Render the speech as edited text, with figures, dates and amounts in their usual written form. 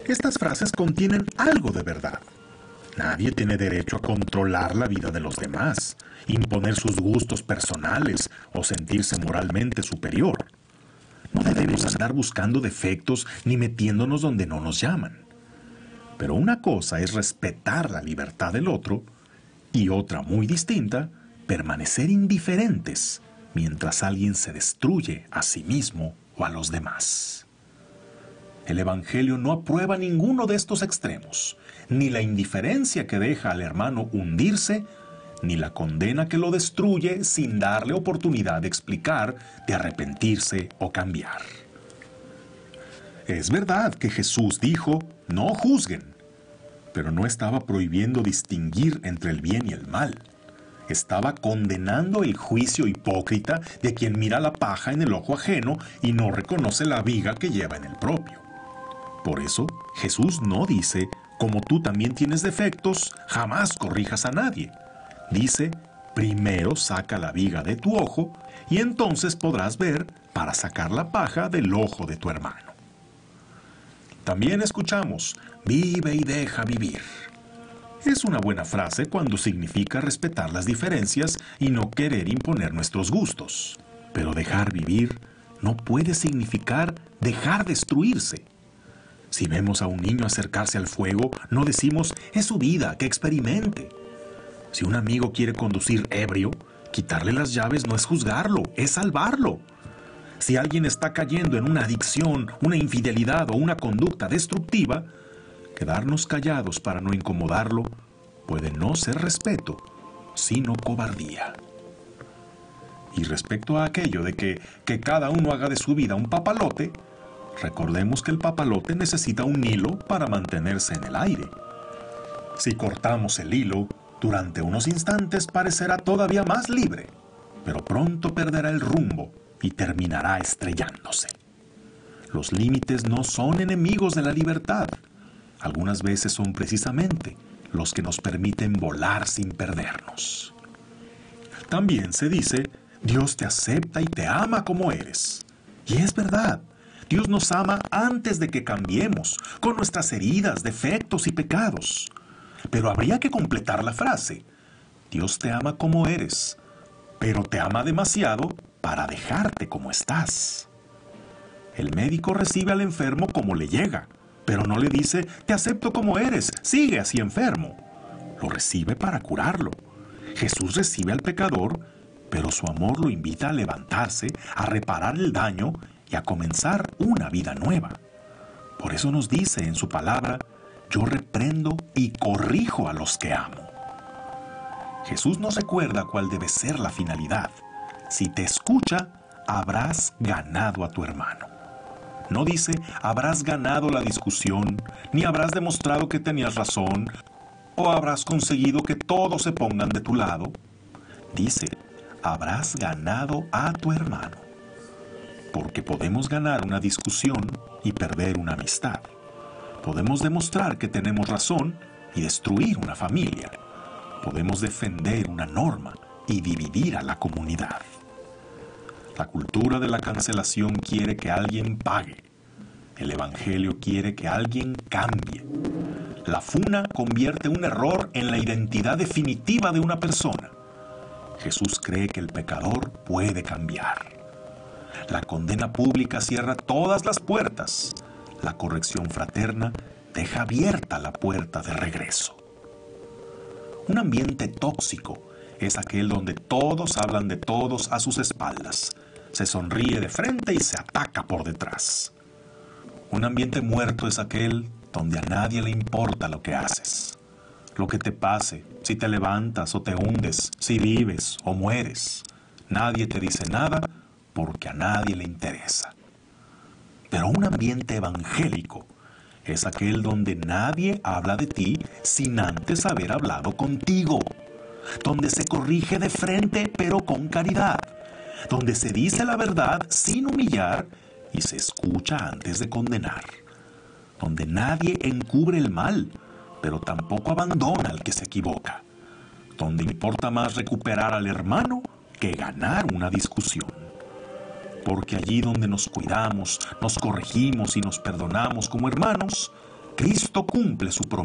Estas frases contienen algo de verdad. Nadie tiene derecho a controlar la vida de los demás, imponer sus gustos personales o sentirse moralmente superior. No debemos andar buscando defectos ni metiéndonos donde no nos llaman. Pero una cosa es respetar la libertad del otro y otra muy distinta, permanecer indiferentes mientras alguien se destruye a sí mismo o a los demás. El Evangelio no aprueba ninguno de estos extremos, ni la indiferencia que deja al hermano hundirse, ni la condena que lo destruye sin darle oportunidad de explicar, de arrepentirse o cambiar. Es verdad que Jesús dijo, no juzguen, pero no estaba prohibiendo distinguir entre el bien y el mal. Estaba condenando el juicio hipócrita de quien mira la paja en el ojo ajeno y no reconoce la viga que lleva en el propio. Por eso, Jesús no dice, como tú también tienes defectos, jamás corrijas a nadie. Dice, primero saca la viga de tu ojo y entonces podrás ver para sacar la paja del ojo de tu hermano. También escuchamos, vive y deja vivir. Es una buena frase cuando significa respetar las diferencias y no querer imponer nuestros gustos. Pero dejar vivir no puede significar dejar destruirse. Si vemos a un niño acercarse al fuego, no decimos, es su vida, que experimente. Si un amigo quiere conducir ebrio, quitarle las llaves no es juzgarlo, es salvarlo. Si alguien está cayendo en una adicción, una infidelidad o una conducta destructiva, quedarnos callados para no incomodarlo puede no ser respeto, sino cobardía. Y respecto a aquello de que cada uno haga de su vida un papalote, recordemos que el papalote necesita un hilo para mantenerse en el aire. Si cortamos el hilo, durante unos instantes parecerá todavía más libre, pero pronto perderá el rumbo y terminará estrellándose. Los límites no son enemigos de la libertad. Algunas veces son precisamente los que nos permiten volar sin perdernos. También se dice, Dios te acepta y te ama como eres. Y es verdad, Dios nos ama antes de que cambiemos, con nuestras heridas, defectos y pecados. Pero habría que completar la frase. Dios te ama como eres, pero te ama demasiado para dejarte como estás. El médico recibe al enfermo como le llega, pero no le dice, te acepto como eres, sigue así enfermo. Lo recibe para curarlo. Jesús recibe al pecador, pero su amor lo invita a levantarse, a reparar el daño y a comenzar una vida nueva. Por eso nos dice en su palabra, yo reprendo y corrijo a los que amo. Jesús nos recuerda cuál debe ser la finalidad. Si te escucha, habrás ganado a tu hermano. No dice, habrás ganado la discusión, ni habrás demostrado que tenías razón, o habrás conseguido que todos se pongan de tu lado. Dice, habrás ganado a tu hermano. Porque podemos ganar una discusión y perder una amistad. Podemos demostrar que tenemos razón y destruir una familia. Podemos defender una norma y dividir a la comunidad. La cultura de la cancelación quiere que alguien pague. El Evangelio quiere que alguien cambie. La funa convierte un error en la identidad definitiva de una persona. Jesús cree que el pecador puede cambiar. La condena pública cierra todas las puertas. La corrección fraterna deja abierta la puerta de regreso. Un ambiente tóxico es aquel donde todos hablan de todos a sus espaldas. Se sonríe de frente y se ataca por detrás. Un ambiente muerto es aquel donde a nadie le importa lo que haces. Lo que te pase, si te levantas o te hundes, si vives o mueres. Nadie te dice nada porque a nadie le interesa. Pero un ambiente evangélico es aquel donde nadie habla de ti sin antes haber hablado contigo. Donde se corrige de frente pero con caridad. Donde se dice la verdad sin humillar y se escucha antes de condenar. Donde nadie encubre el mal, pero tampoco abandona al que se equivoca. Donde importa más recuperar al hermano que ganar una discusión. Porque allí donde nos cuidamos, nos corregimos y nos perdonamos como hermanos, Cristo cumple su promesa.